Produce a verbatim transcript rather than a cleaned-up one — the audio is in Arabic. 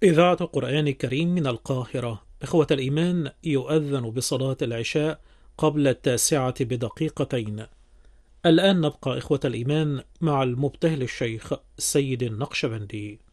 إذاعة القرآن الكريم من القاهرة. إخوة الإيمان، يؤذن بصلاة العشاء قبل التاسعة بدقيقتين. الآن نبقى إخوة الإيمان مع المبتهل الشيخ السيد النقشبندي.